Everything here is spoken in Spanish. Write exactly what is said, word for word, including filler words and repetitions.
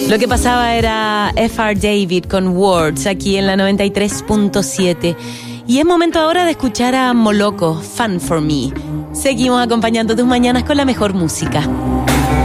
Lo que pasaba era F R David con Words aquí en la noventa y tres punto siete. Y es momento ahora de escuchar a Moloko, Fun for Me. Seguimos acompañando tus mañanas con la mejor música.